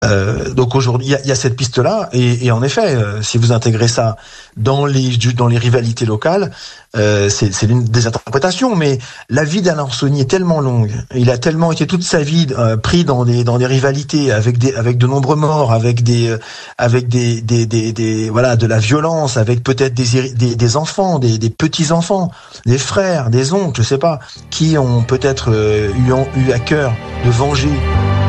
Donc aujourd'hui, il y a cette piste-là, et en effet, si vous intégrez ça dans les rivalités locales, c'est l'une des interprétations. Mais la vie d'Alain Arsenis est tellement longue, il a tellement été toute sa vie pris dans des rivalités avec de nombreux morts, avec des voilà, de la violence, avec peut-être des enfants, des petits enfants, des frères, des oncles, je sais pas, qui ont peut-être eu à cœur de venger